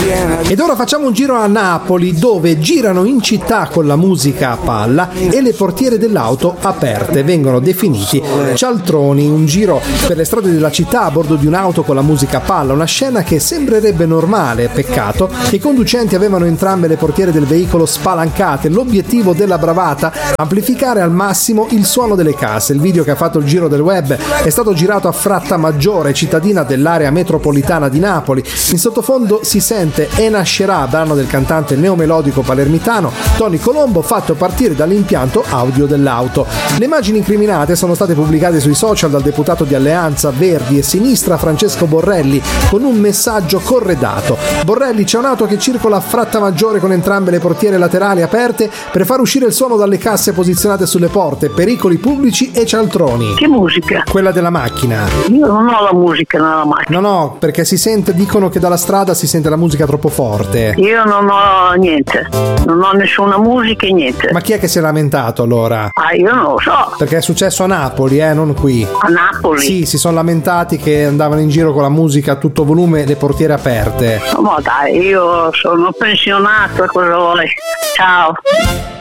Ed ora facciamo un giro a Napoli, dove girano in città con la musica a palla e le portiere dell'auto aperte. Vengono definiti cialtroni. Un giro per le strade della città a bordo di un'auto con la musica a palla, una scena che sembrerebbe normale. Peccato che i conducenti avevano entrambe le portiere del veicolo spalancate. L'obiettivo della bravata: amplificare al massimo il suono delle casse. Il video, che ha fatto il giro del web, è stato girato a Frattamaggiore, cittadina dell'area metropolitana di Napoli. In sottofondo si sente E nascerà, brano del cantante neomelodico palermitano Tony Colombo, fatto partire dall'impianto audio dell'auto. Le immagini incriminate sono state pubblicate sui social dal deputato di Alleanza Verdi e Sinistra Francesco Borrelli con un messaggio corredato. Borrelli: c'è un'auto che circola a Frattamaggiore con entrambe le portiere laterali aperte per far uscire il suono dalle casse posizionate sulle porte, pericoli pubblici e cialtroni. Che musica? Quella della macchina. Io non ho la musica nella macchina. No, perché si sente, dicono che dalla strada si sente la musica troppo forte. Io non ho niente, non ho nessuna musica e niente. Ma chi è che si è lamentato allora? Io non lo so. Perché è successo a Napoli, non qui. A Napoli? Sì, si sono lamentati che andavano in giro con la musica a tutto volume e le portiere aperte. Ma dai, io sono pensionata, cosa vuoi? Ciao.